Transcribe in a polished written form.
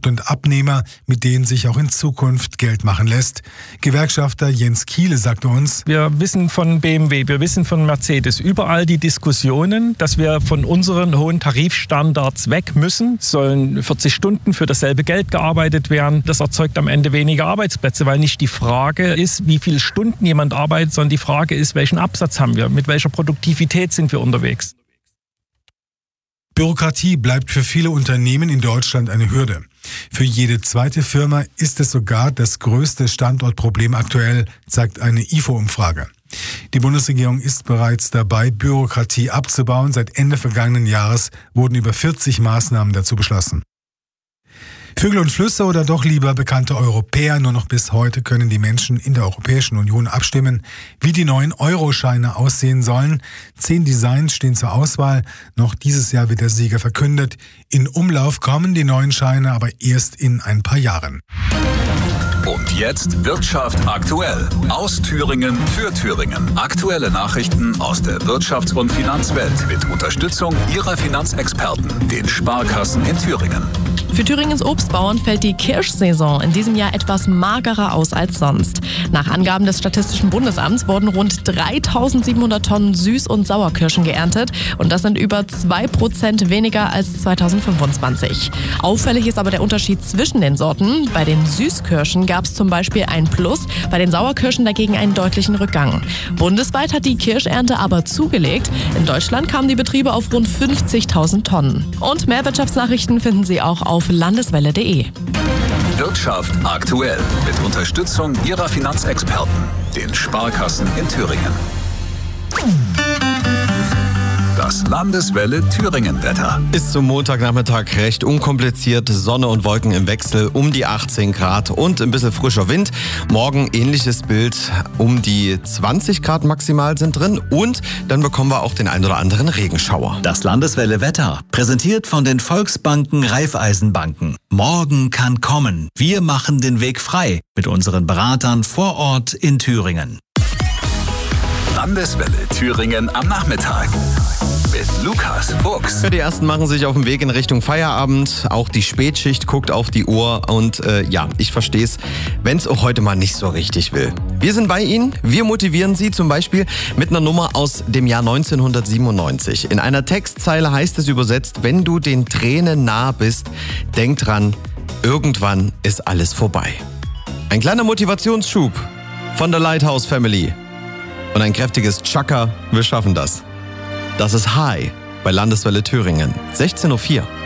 und Abnehmer, mit denen sich auch in Zukunft Geld machen lässt. Gewerkschafter Jens Kiele sagte uns: Wir wissen von BMW, wir wissen von Mercedes, überall die Diskussionen, dass wir von unseren hohen Tarifstandards weg müssen. Sollen 40 Stunden für dasselbe Geld gearbeitet werden. Das erzeugt am Ende weniger Arbeitsplätze, weil nicht die Frage ist, wie viele Stunden jemand arbeitet, sondern die Frage ist, welchen Absatz haben wir, mit welcher Produktivität sind wir unterwegs. Bürokratie bleibt für viele Unternehmen in Deutschland eine Hürde. Für jede zweite Firma ist es sogar das größte Standortproblem aktuell, zeigt eine IFO-Umfrage. Die Bundesregierung ist bereits dabei, Bürokratie abzubauen. Seit Ende vergangenen Jahres wurden über 40 Maßnahmen dazu beschlossen. Vögel und Flüsse oder doch lieber bekannte Europäer? Nur noch bis heute können die Menschen in der Europäischen Union abstimmen, wie die neuen Euro-Scheine aussehen sollen. 10 Designs stehen zur Auswahl. Noch dieses Jahr wird der Sieger verkündet. In Umlauf kommen die neuen Scheine aber erst in ein paar Jahren. Und jetzt Wirtschaft aktuell. Aus Thüringen für Thüringen. Aktuelle Nachrichten aus der Wirtschafts- und Finanzwelt mit Unterstützung Ihrer Finanzexperten, den Sparkassen in Thüringen. Für Thüringens Obstbauern fällt die Kirschsaison in diesem Jahr etwas magerer aus als sonst. Nach Angaben des Statistischen Bundesamts wurden rund 3.700 Tonnen Süß- und Sauerkirschen geerntet. Und das sind über 2% weniger als 2025. Auffällig ist aber der Unterschied zwischen den Sorten. Bei den Süßkirschen gab es zum Beispiel ein Plus, bei den Sauerkirschen dagegen einen deutlichen Rückgang. Bundesweit hat die Kirschernte aber zugelegt. In Deutschland kamen die Betriebe auf rund 50.000 Tonnen. Und mehr Wirtschaftsnachrichten finden Sie auch auf landeswelle.de. Wirtschaft aktuell mit Unterstützung Ihrer Finanzexperten, den Sparkassen in Thüringen. Das Landeswelle Thüringen-Wetter. Ist zum Montagnachmittag recht unkompliziert. Sonne und Wolken im Wechsel, um die 18 Grad und ein bisschen frischer Wind. Morgen ähnliches Bild, um die 20 Grad maximal sind drin. Und dann bekommen wir auch den ein oder anderen Regenschauer. Das Landeswelle Wetter, präsentiert von den Volksbanken Raiffeisenbanken. Morgen kann kommen. Wir machen den Weg frei mit unseren Beratern vor Ort in Thüringen. Landeswelle Thüringen am Nachmittag. Mit Lukas Fuchs. Die ersten machen sich auf den Weg in Richtung Feierabend. Auch die Spätschicht guckt auf die Uhr. Und ich verstehe es, wenn es auch heute mal nicht so richtig will. Wir sind bei Ihnen. Wir motivieren Sie zum Beispiel mit einer Nummer aus dem Jahr 1997. In einer Textzeile heißt es übersetzt: Wenn du den Tränen nah bist, denk dran, irgendwann ist alles vorbei. Ein kleiner Motivationsschub von der Lighthouse Family. Und ein kräftiges Chaka, wir schaffen das. Das ist High bei Landeswelle Thüringen, 16:04 Uhr.